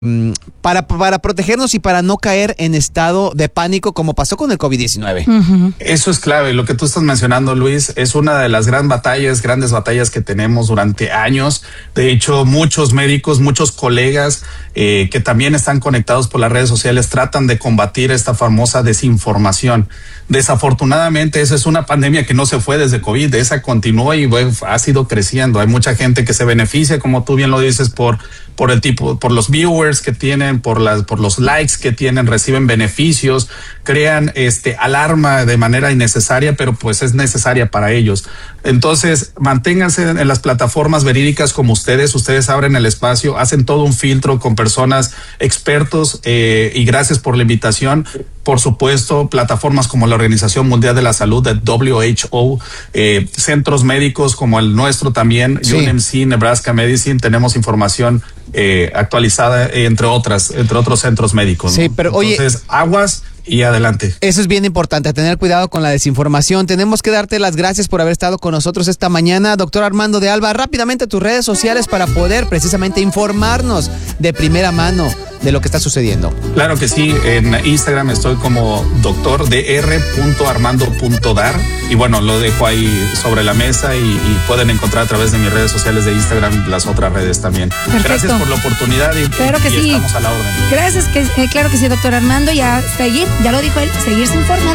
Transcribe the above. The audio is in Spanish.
para protegernos y para no caer en estado de pánico como pasó con el COVID-19. Uh-huh. Eso es clave. Lo que tú estás mencionando, Luis, es una de las grandes batallas que tenemos durante años. De hecho, muchos médicos, muchos colegas que también están conectados por las redes sociales tratan de combatir esta famosa desinformación. Desafortunadamente, esa es una pandemia que no se fue desde COVID, esa continuó y ha sido creciendo. Hay mucha gente que se beneficia, como tú bien lo dices, por los viewers que tienen, por los likes que tienen, reciben beneficios, crean alarma de manera innecesaria, pero pues es necesaria para ellos. Entonces, manténganse en las plataformas verídicas como ustedes abren el espacio, hacen todo un filtro con personas expertos y gracias por la invitación. Por supuesto, plataformas como la Organización Mundial de la Salud, de WHO, centros médicos como el nuestro también, sí. UNMC, Nebraska Medicine, tenemos información actualizada entre otros centros médicos. Sí, ¿no? pero entonces, aguas y adelante. Eso es bien importante, tener cuidado con la desinformación. Tenemos que darte las gracias por haber estado con nosotros esta mañana. Doctor Armando de Alba, rápidamente tus redes sociales para poder precisamente informarnos de primera mano de lo que está sucediendo. Claro que sí, en Instagram estoy como dr.armando.dar y bueno, lo dejo ahí sobre la mesa y pueden encontrar a través de mis redes sociales de Instagram las otras redes también. Perfecto. Gracias por la oportunidad y sí. Estamos a la orden. Gracias, claro que sí, doctor Armando, ya lo dijo él, seguirse informando.